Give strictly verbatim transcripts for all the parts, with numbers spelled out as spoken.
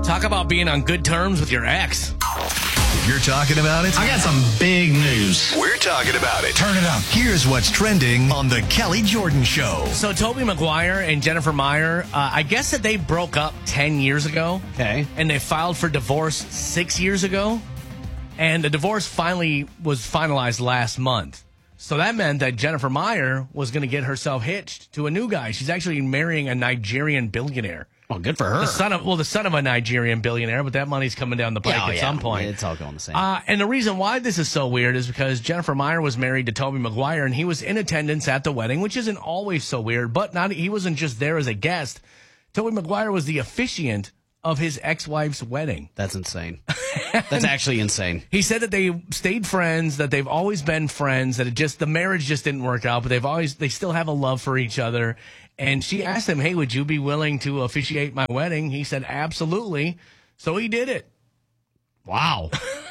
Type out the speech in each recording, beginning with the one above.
Talk about being on good terms with your ex. If you're talking about it, I got some big news. We're talking about it. Turn it up. Here's what's trending on the Kelly Jordan Show. So Tobey Maguire and Jennifer Meyer, uh, I guess that they broke up ten years ago. Okay. And they filed for divorce six years ago. And the divorce finally was finalized last month. So that meant that Jennifer Meyer was going to get herself hitched to a new guy. She's actually marrying a Nigerian billionaire. Well, good for her. The son of, well, the son of a Nigerian billionaire, but that money's coming down the pike Yeah, oh, at yeah. some point. It's all going the same. Uh, and the reason why this is so weird is because Jennifer Meyer was married to Tobey Maguire, and he was in attendance at the wedding, which isn't always so weird, but not he wasn't just there as a guest. Tobey Maguire was the officiant of his ex-wife's wedding. That's insane. That's actually insane. He said that they stayed friends, that they've always been friends, that it just the marriage just didn't work out, but they've always they still have a love for each other. And she asked him, "Hey, would you be willing to officiate my wedding?" He said, "Absolutely." So he did it. Wow.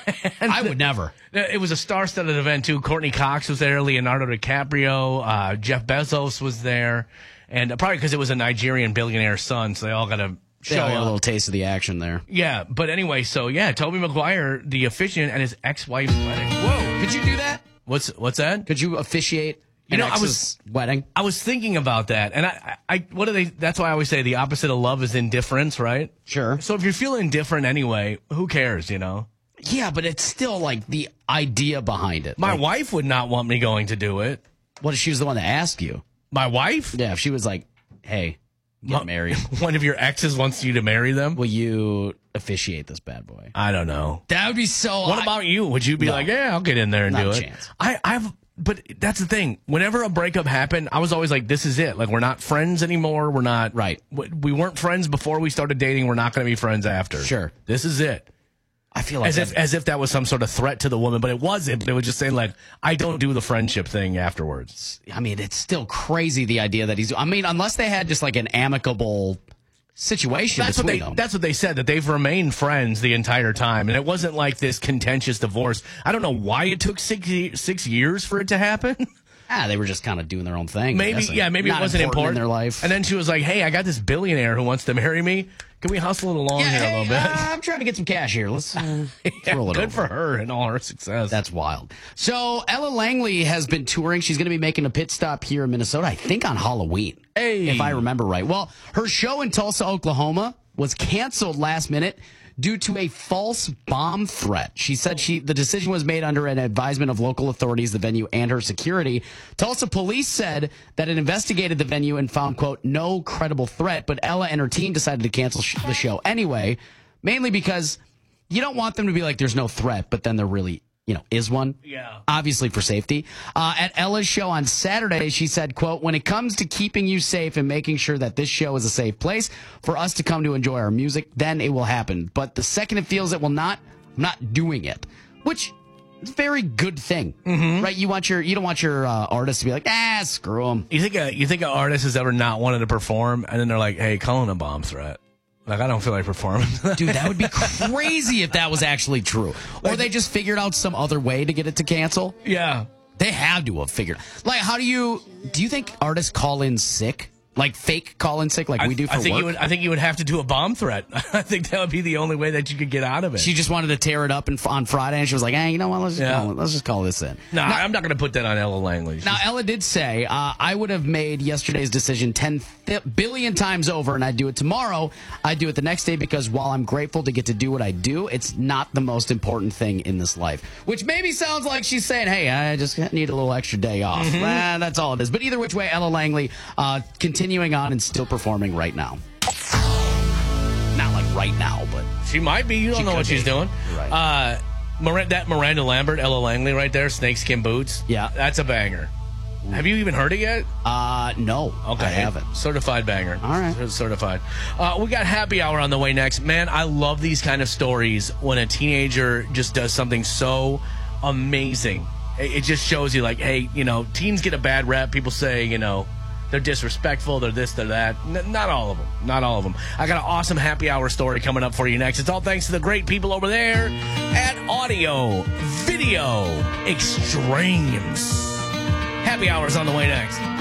I would never. It was a star-studded event too. Courtney Cox was there, Leonardo DiCaprio, uh, Jeff Bezos was there, and probably because it was a Nigerian billionaire's son, so they all got to show Yeah, we got a up. little taste of the action there. Yeah, but anyway, so yeah, Tobey Maguire, the officiant at his ex-wife's wedding. Whoa, Could you do that? what's what's that? Could you officiate You an know, I ex's was- wedding? I was thinking about that, and I, I, what do they? That's why I always say the opposite of love is indifference, right? Sure. So if you're feeling different anyway, who cares? You know, Yeah, but it's still like the idea behind it. my Like, wife would not want me going to do it. what if she was the one that asked you? My wife, Yeah, if she was like, hey, get Well- married. one of your exes wants you to marry them. Will you officiate this bad boy? I don't know. That would be so. What about you? Would you be No. like, yeah, I'll get in there and Not do a it? chance. I, I've, but that's the thing. Whenever a breakup happened, I was always like, this is it. Like, we're not friends anymore. We're not. Right. We we weren't friends before we started dating. We're not going to be friends after. Sure. This is it. I feel like As if, that- as if that was some sort of threat to the woman, but it wasn't. They would just say, like, I don't do the friendship thing afterwards. I mean, it's still crazy the idea that he's. I mean, unless they had just like an amicable situation That's what between they. them. That's what they said, that they've remained friends the entire time, and it wasn't like this contentious divorce. I don't know why it took six ye- six years for it to happen. ah, they were just kind of doing their own thing. I'm Maybe, guessing. yeah, maybe Not it wasn't important, in their life. And then she was like, "Hey, I got this billionaire who wants to marry me. Can we hustle it along yeah, here hey, a little bit?" uh, I'm trying to get some cash here. Let's uh, Yeah, roll it good over. for her and all her success. That's wild. So Ella Langley has been touring. She's going to be making a pit stop here in Minnesota, I think on Halloween, Hey. if I remember right. Well, her show in Tulsa, Oklahoma was canceled last minute due to a false bomb threat. She said she the decision was made under an advisement of local authorities, the venue, and her security. Tulsa police said that it investigated the venue and found, quote, no credible threat, but Ella and her team decided to cancel sh- the show anyway, mainly because you don't want them to be like, there's no threat, but then there really, you know, is one. Yeah. Obviously for safety. Uh, at Ella's show on Saturday, she said, quote, when it comes to keeping you safe and making sure that this show is a safe place for us to come to enjoy our music, then it will happen. But the second it feels it will not, I'm not doing it, which is a very good thing, right? You want your, you don't want your uh, artist to be like, ah, screw them. You think a you think an artist has ever not wanted to perform, and then they're like, "Hey, call in a bomb threat." Like, I don't feel like performing. Dude, that would be crazy if that was actually true. Or they just figured out some other way to get it to cancel. Yeah. They have to have figured. Like, how do you do you think artists call in sick? Like fake call in sick like we do for I think work? you would. I think you would have to do a bomb threat. I think that would be the only way that you could get out of it. She just wanted to tear it up and on Friday, and she was like, "Hey, you know what? Let's just, Yeah. call, it. Let's just call this in." no, I'm not going to put that on Ella Langley. Now, Ella did say, uh, I would have made yesterday's decision ten th- billion times over, and I'd do it tomorrow. I'd do it the next day because while I'm grateful to get to do what I do, it's not the most important thing in this life. Which maybe sounds like she's saying, hey, I just need a little extra day off. Mm-hmm. Ah, that's all it is. But either which way, Ella Langley uh, continuing on and still performing right now. Not like right now, but She might be. You don't She know could what she's be. doing. Right. Uh, Mir- that Miranda Lambert, Ella Langley right there, snakeskin boots. Yeah. That's a banger. Have you even heard it yet? uh, no, Okay. I haven't. Certified banger. All right. C- Certified. Uh, we got happy hour on the way next. Man, I love these kind of stories when a teenager just does something so amazing. It, it just shows you, like, hey, you know, teens get a bad rep. People say, you know, they're disrespectful, they're this, they're that. N- not all of them. Not all of them. I got an awesome happy hour story coming up for you next. It's all thanks to the great people over there at Audio Video Extremes. Happy hour's on the way next.